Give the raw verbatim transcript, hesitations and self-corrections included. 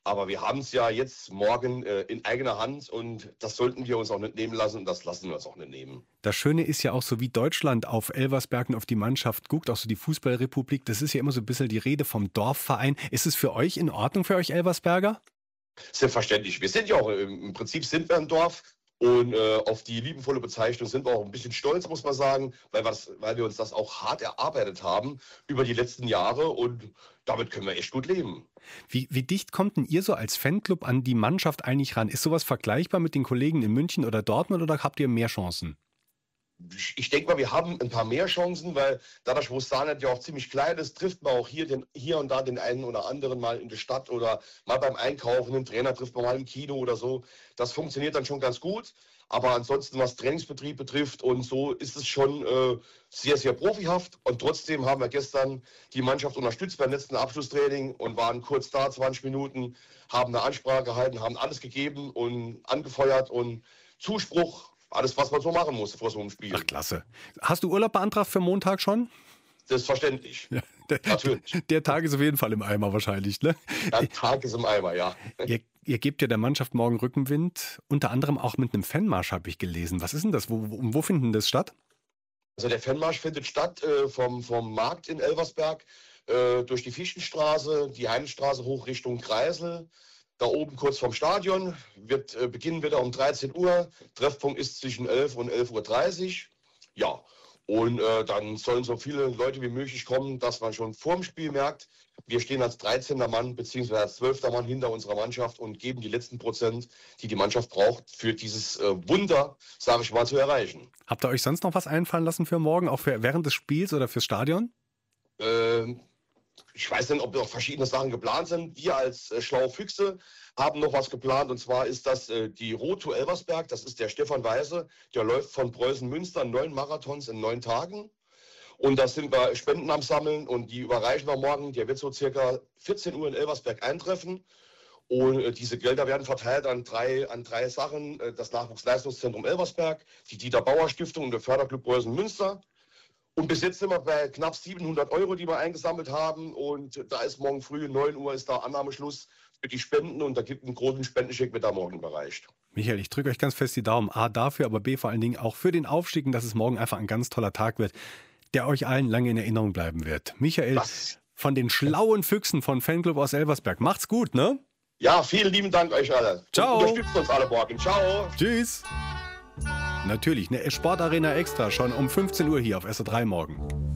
Aber wir haben es ja jetzt morgen äh, in eigener Hand und das sollten wir uns auch nicht nehmen lassen und das lassen wir uns auch nicht nehmen. Das Schöne ist ja auch so, wie Deutschland auf Elversberg und auf die Mannschaft guckt, auch so die Fußballrepublik, das ist ja immer so ein bisschen die Rede vom Dorfverein. Ist es für euch in Ordnung, für euch Elversberger? Selbstverständlich. Wir sind ja auch, im Prinzip sind wir ein Dorf. Und äh, auf die liebevolle Bezeichnung sind wir auch ein bisschen stolz, muss man sagen, weil, weil wir uns das auch hart erarbeitet haben über die letzten Jahre und damit können wir echt gut leben. Wie, wie dicht kommt denn ihr so als Fanclub an die Mannschaft eigentlich ran? Ist sowas vergleichbar mit den Kollegen in München oder Dortmund oder habt ihr mehr Chancen? Ich denke mal, wir haben ein paar mehr Chancen, weil dadurch, wo Starnet ja auch ziemlich klein ist, trifft man auch hier, den, hier und da den einen oder anderen mal in der Stadt oder mal beim Einkaufen, den Trainer trifft man mal im Kino oder so. Das funktioniert dann schon ganz gut. Aber ansonsten, was Trainingsbetrieb betrifft und so, ist es schon äh, sehr, sehr profihaft. Und trotzdem haben wir gestern die Mannschaft unterstützt beim letzten Abschlusstraining und waren kurz da, zwanzig Minuten, haben eine Ansprache gehalten, haben alles gegeben und angefeuert und Zuspruch. Alles, was man so machen muss vor so einem Spiel. Ach, klasse. Hast du Urlaub beantragt für Montag schon? Selbstverständlich. Ja, der, Natürlich. Der Tag ist auf jeden Fall im Eimer wahrscheinlich, ne? Der Tag ist im Eimer, ja. Ihr, ihr gebt ja der Mannschaft morgen Rückenwind, unter anderem auch mit einem Fanmarsch, habe ich gelesen. Was ist denn das? Wo, wo, wo findet das statt? Also der Fanmarsch findet statt äh, vom, vom Markt in Elversberg äh, durch die Fichtenstraße, die Heinenstraße hoch Richtung Kreisel. Da oben kurz vorm Stadion wird äh, beginnen wieder um dreizehn Uhr. Treffpunkt ist zwischen elf und elf Uhr dreißig. Ja, und äh, dann sollen so viele Leute wie möglich kommen, dass man schon vor dem Spiel merkt, wir stehen als dreizehnter Mann bzw. als zwölfter Mann hinter unserer Mannschaft und geben die letzten Prozent, die die Mannschaft braucht, für dieses äh, Wunder, sage ich mal, zu erreichen. Habt ihr euch sonst noch was einfallen lassen für morgen, auch für während des Spiels oder fürs Stadion? Ähm, Ich weiß nicht, ob noch verschiedene Sachen geplant sind. Wir als äh, schlaue Füchse haben noch was geplant. Und zwar ist das äh, die Road to Elversberg. Das ist der Stefan Weise. Der läuft von Preußen-Münster neun Marathons in neun Tagen. Und da sind wir Spenden am Sammeln und die überreichen wir morgen. Der wird so circa vierzehn Uhr in Elversberg eintreffen. Und äh, diese Gelder werden verteilt an drei, an drei Sachen. Äh, das Nachwuchsleistungszentrum Elversberg, die Dieter-Bauer-Stiftung und der Förderclub Preußen-Münster. Und bis jetzt sind wir bei knapp siebenhundert Euro, die wir eingesammelt haben. Und da ist morgen früh, neun Uhr, ist da Annahmeschluss für die Spenden. Und da gibt es einen großen Spendencheck, wird da morgen überreicht. Michael, ich drücke euch ganz fest die Daumen. A, dafür, aber B, vor allen Dingen auch für den Aufstieg. Und dass es morgen einfach ein ganz toller Tag wird, der euch allen lange in Erinnerung bleiben wird. Michael, das von den schlauen Füchsen von Fanclub aus Elversberg. Macht's gut, ne? Ja, vielen lieben Dank euch alle. Ciao. Und unterstützt uns alle morgen. Ciao. Tschüss. Natürlich, eine Sportarena extra, schon um fünfzehn Uhr hier auf S O drei morgen.